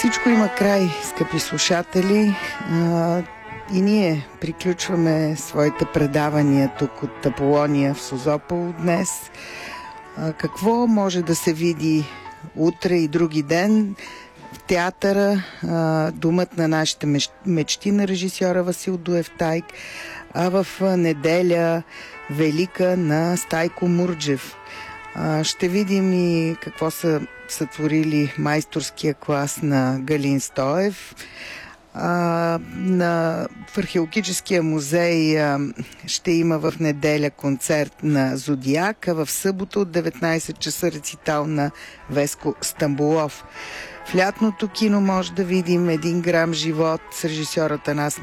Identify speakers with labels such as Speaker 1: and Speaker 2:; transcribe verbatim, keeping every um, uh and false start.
Speaker 1: Всичко има край, скъпи слушатели. А, и ние приключваме своите предавания тук от Аполония в Созопол днес. А, какво може да се види утре и други ден в театъра? А, Думът на нашите мечти на режисьора Васил Дуев Тайк, а в неделя Велика на Стайко Мурджев. А, ще видим и какво са сътворили майсторския клас на Галин Стоев. А, на, в Археологическия музей а, ще има в неделя концерт на Зодиак, а в събота от деветнайсет часа рецитал на Веско Стамболов. В лятното кино може да видим Един грам живот с режисьора Атанас